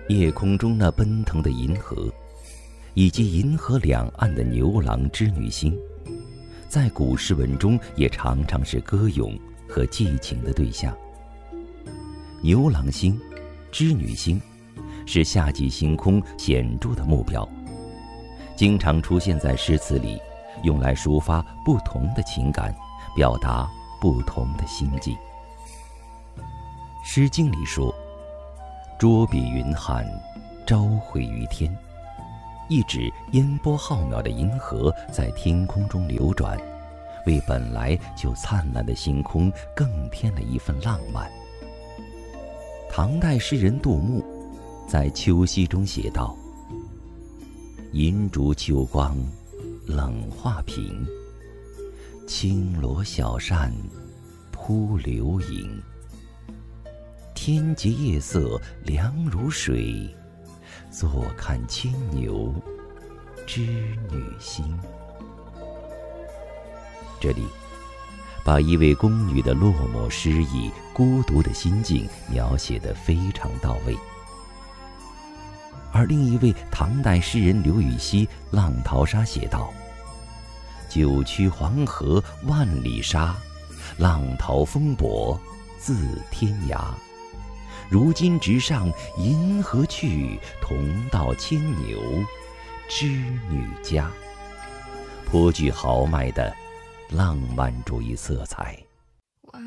夜空中那奔腾的银河，以及银河两岸的牛郎织女星，在古诗文中也常常是歌咏和寄情的对象。牛郎星、织女星是夏季星空显著的目标，经常出现在诗词里，用来抒发不同的情感，表达不同的心境。诗经里说：捉彼云汉，朝会于天，意指烟波浩渺的银河在天空中流转，为本来就灿烂的星空更添了一份浪漫。唐代诗人杜牧在《秋夕》中写道：银烛秋光冷画屏，轻罗小扇扑流萤。天极夜色凉如水，坐看牵牛织女星。这里把一位宫女的落寞失意、孤独的心境描写得非常到位。而另一位唐代诗人刘禹锡《浪淘沙》写道：九曲黄河万里沙，浪淘风簸自天涯。如今直上银河去，同到牵牛织女家。颇具豪迈的浪漫主义色彩。